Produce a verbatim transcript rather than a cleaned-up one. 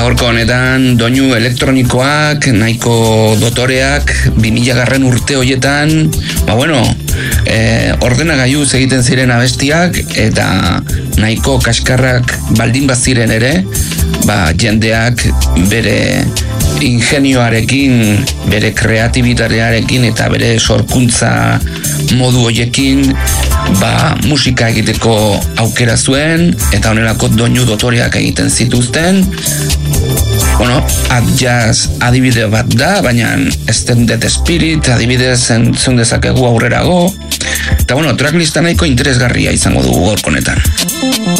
gaurko honetan doinu elektronikoak, nahiko dotoreak, bi mila garren urte hoietan, ba bueno, e, ordenagailuz egiten ziren abestiak, eta nahiko kaskarrak baldin baziren ere, ba jendeak bere ingenioarekin, bere kreatibitatearekin eta bere sorkuntza modu hoiekin ba musika egiteko aukera zuen eta honelako doinu dotoreak egiten zituzten. Bueno, At Jazz adibide bat da, baina Extended Spirit adibidez entzun dezakegu aurrerago. Eta bueno, tracklista nahiko interesgarria izango dugu gaurko honetan.